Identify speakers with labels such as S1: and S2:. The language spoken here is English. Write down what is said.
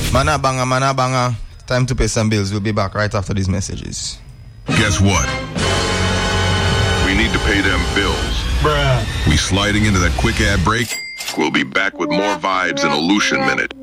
S1: Mana banga. Time to pay some bills. We'll be back right after these messages.
S2: Guess what? We need to pay them bills.
S3: Bruh.
S2: We sliding into that quick ad break? We'll be back with more vibes in a Lucian minute.